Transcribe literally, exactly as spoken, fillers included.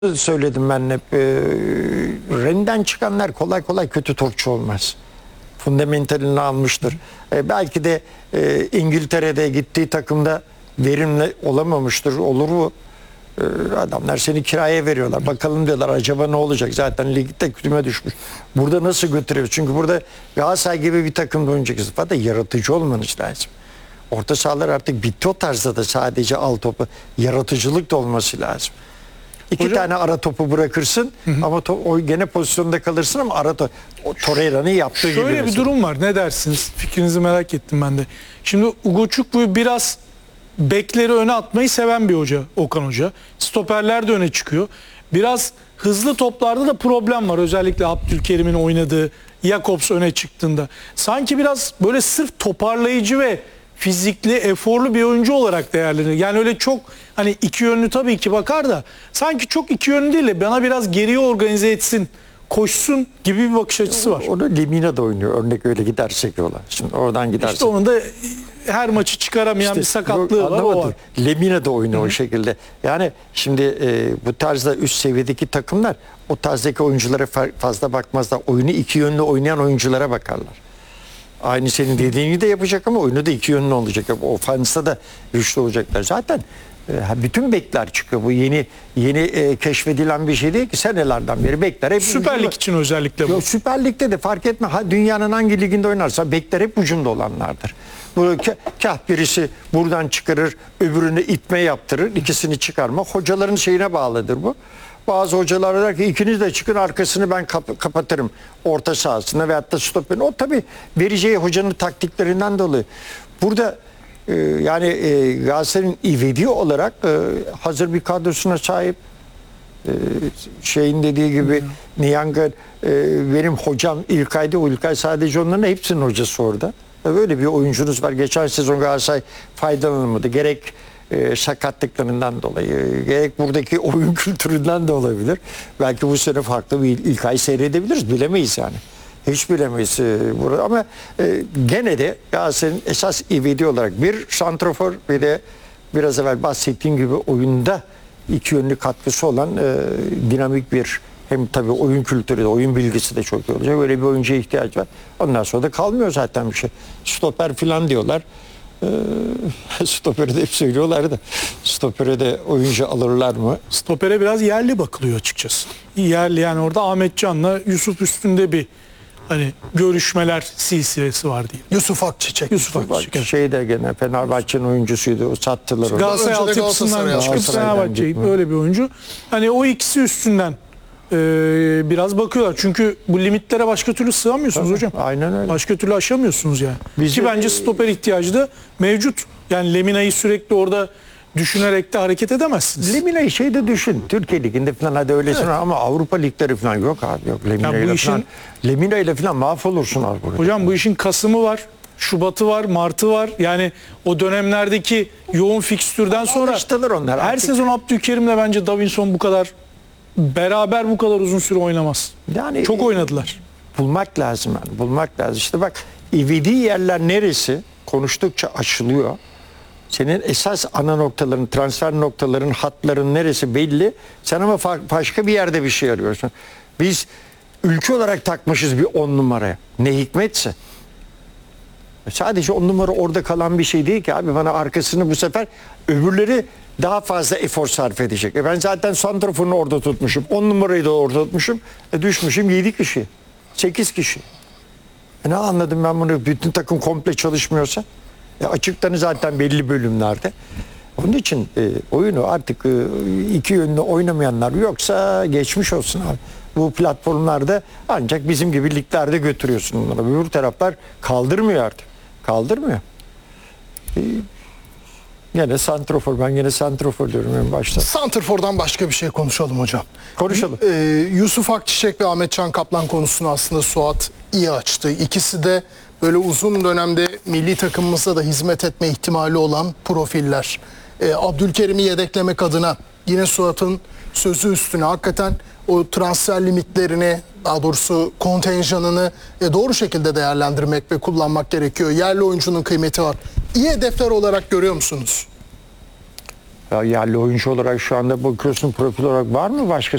söyledim ben hep. E, Ren'den çıkanlar kolay kolay kötü topçu olmaz. Fundamentalini almıştır. E, belki de e, İngiltere'de gittiği takımda verimli olamamıştır. Olur mu? E, adamlar seni kiraya veriyorlar. Bakalım diyorlar acaba ne olacak? Zaten ligde küme düşmüş. Burada nasıl götürüyor? Çünkü burada Galatasaray gibi bir takımda oynayacaksın. Fakat yaratıcı olmanız lazım. Orta sahalar artık bitti o tarzda da sadece al topu. Yaratıcılık da olması lazım. İki Hocam, tane ara topu bırakırsın hı hı. ama to, o gene pozisyonda kalırsın ama ara topu. Torreira'nın yaptığı gibi. Şöyle bir mesela. durum var. Ne dersiniz? Fikrinizi merak ettim ben de. Şimdi Ugo Çukwu biraz bekleri öne atmayı seven bir hoca, Okan Hoca. Stoperler de öne çıkıyor. Biraz hızlı toplarda da problem var. Özellikle Abdülkerim'in oynadığı Jakobs öne çıktığında. Sanki biraz böyle sırf toparlayıcı ve fizikli, eforlu bir oyuncu olarak değerlenir. Yani öyle çok hani iki yönlü tabii ki bakar da sanki çok iki yönlü değil de bana biraz geriye organize etsin, koşsun gibi bir bakış açısı var. Onu Lemina da oynuyor. Örnek öyle gidersek yola. Şimdi oradan gidersek. İşte onun da her maçı çıkaramayan işte, bir sakatlığı yok, var. O var. Lemina da oynuyor Hı -hı. o şekilde. Yani şimdi e, bu tarzda üst seviyedeki takımlar o tarzdaki oyunculara fazla bakmazlar. Oyunu iki yönlü oynayan oyunculara bakarlar. Aynı senin dediğin gibi de yapacak ama oyunu da iki yönlü olacak. Ofansta da güçlü olacaklar. Zaten e, bütün bekler çıkıyor. Bu yeni yeni e, keşfedilen bir şey değil ki. Senelerden beri bekler hep Süper Lig için özellikle bu. Yok, Süper Lig'de de fark etme. Ha, dünyanın hangi liginde oynarsa bekler hep ucunda olanlardır. Bu kah birisi buradan çıkarır, öbürünü itme yaptırır. İkisini çıkarma. Hocaların şeyine bağlıdır bu. Bazı hocalar der ki ikiniz de çıkın arkasını ben kap kapatırım orta sahasında veyahut da stoperini. O tabii vereceği hocanın taktiklerinden dolayı. Burada e, yani e, Galatasaray'ın ivedi olarak e, hazır bir kadrosuna sahip. E, şeyin dediği gibi Niang'a e, benim hocam İlkay'da o İlkay sadece onların hepsinin hocası orada. Böyle bir oyuncunuz var. Geçen sezon Galatasaray faydalanamadı. Gerek E, sakatlıklarından dolayı, gerek buradaki oyun kültüründen de olabilir. Belki bu sene farklı bir ilk ay seyredebiliriz. Bilemeyiz yani. Hiç bilemeyiz. E, burada. Ama e, gene de Galatasaray'ın esas ivedi olarak bir santrafor ve de biraz evvel bahsettiğim gibi oyunda iki yönlü katkısı olan e, dinamik bir hem tabii oyun kültürü de oyun bilgisi de çok iyi olacak. Böyle bir oyuncuya ihtiyaç var. Ondan sonra da kalmıyor zaten bir şey. Stoper falan diyorlar. E, stopere de hep söylüyorlar da stopere de oyuncu alırlar mı? Stopere biraz yerli bakılıyor açıkçası. Yerli yani orada Ahmet Can'la Yusuf üstünde bir hani görüşmeler silsilesi var diye. Yusuf Akçiçek. Yusuf Akçiçek. Şey de gene Fenerbahçe'nin oyuncusuydu. O sattılar onu. Galatasaray altyapısından çıkıp Fenerbahçe'yi böyle bir oyuncu. Hani o ikisi üstünden e, biraz bakıyorlar. Çünkü bu limitlere başka türlü sığamıyorsunuz Tabii, hocam. Aynen öyle. Başka türlü aşamıyorsunuz yani. Biz Ki de, bence stoper ihtiyacı da mevcut. Yani Lemina'yı sürekli orada düşünerek de hareket edemezsiniz. Lemina'yı şeyde düşün. Türkiye Ligi'nde falan hadi öylesin evet. ama Avrupa Ligleri falan yok abi. Yok Lemina ile işin... falan. Lemina ile falan mahvolursun abi. Burada. Hocam bu işin Kasım'ı var. Şubat'ı var, Mart'ı var. Yani o dönemlerdeki yoğun fikstürden sonra onlar her artık. sezon Abdülkerim'le bence Davinson bu kadar beraber bu kadar uzun süre oynamaz. Yani çok oynadılar. Bulmak lazım yani. Bulmak lazım. İşte bak ivedi yerler neresi konuştukça aşılıyor. Senin esas ana noktaların, transfer noktaların, hatların neresi belli. Sen ama başka bir yerde bir şey arıyorsun. Biz ülke olarak takmışız bir on numaraya. Ne hikmetse. Sadece on numara orada kalan bir şey değil ki abi. Bana arkasını bu sefer öbürleri daha fazla efor sarf edecek. E ben zaten santraforunu orada tutmuşum. on numarayı da orada tutmuşum. E düşmüşüm yedi kişi. sekiz kişi. E ne anladım ben bunu? Bütün takım komple çalışmıyorsa. E açıktanı zaten belli bölümlerde. Onun için e, oyunu artık e, iki yönlü oynamayanlar yoksa geçmiş olsun abi. Bu platformlarda ancak bizim gibi liglerde götürüyorsun onları. Öbür taraflar kaldırmıyor artık. Kaldırmıyor. E, Yine santrofor. Ben yine santrofor diyorum en başta. Santrofor'dan başka bir şey konuşalım hocam. Konuşalım. Ee, Yusuf Akçiçek ve Ahmet Can Kaplan konusunu aslında Suat iyi açtı. İkisi de böyle uzun dönemde milli takımımızda da hizmet etme ihtimali olan profiller. Ee, Abdülkerim'i yedeklemek adına yine Suat'ın sözü üstüne hakikaten o transfer limitlerini, daha doğrusu kontenjanını e, doğru şekilde değerlendirmek ve kullanmak gerekiyor. Yerli oyuncunun kıymeti var. İyi hedefler olarak görüyor musunuz? Ya yerli oyuncu olarak şu anda bakıyorsun, profil olarak var mı başka